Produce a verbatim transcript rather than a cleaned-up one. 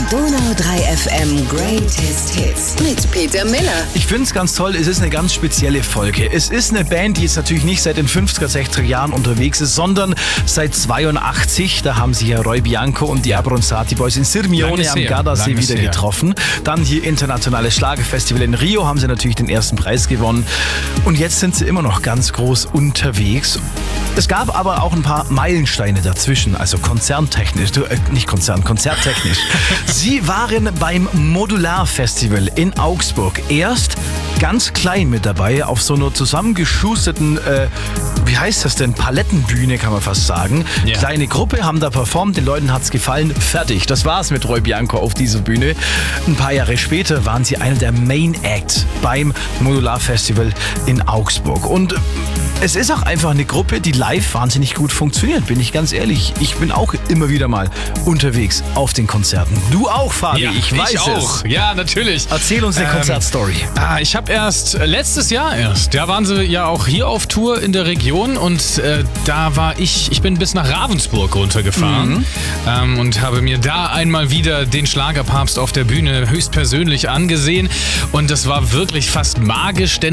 Donau drei F M Greatest Hits mit Peter Miller. Ich finde es ganz toll, es ist eine ganz spezielle Folge. Es ist eine Band, die jetzt natürlich nicht seit den fünfziger, sechziger Jahren unterwegs ist, sondern seit zweiundachtzig. Da haben sich ja Roy Bianco und die Abronzati Boys in Sirmione am Gardasee wieder her. getroffen. Dann hier internationales Schlagerfestival in Rio, haben sie natürlich den ersten Preis gewonnen. Und jetzt sind sie immer noch ganz groß unterwegs. Es gab aber auch ein paar Meilensteine dazwischen, also konzerntechnisch, äh, nicht Konzern, konzerttechnisch. Sie waren beim Modular Festival in Augsburg erst ganz klein mit dabei, auf so einer zusammengeschusterten, äh, wie heißt das denn, Palettenbühne kann man fast sagen. Yeah. Kleine Gruppe, haben da performt, den Leuten hat's gefallen, fertig. Das war's mit Roy Bianco auf dieser Bühne. Ein paar Jahre später waren sie einer der Main Acts beim Modular Festival in Augsburg. Und es ist auch einfach eine Gruppe, die live wahnsinnig gut funktioniert, bin ich ganz ehrlich. Ich bin auch immer wieder mal unterwegs auf den Konzerten. Du auch, Fabi, ja, ich weiß ich auch. es. Ja, natürlich. Erzähl uns eine ähm, Konzertstory. Ah, ich habe erst letztes Jahr erst, da waren sie ja auch hier auf Tour in der Region und äh, da war ich, ich bin bis nach Ravensburg runtergefahren mhm. ähm, und habe mir da einmal wieder den Schlagerpapst auf der Bühne höchstpersönlich angesehen und das war wirklich fast magisch, denn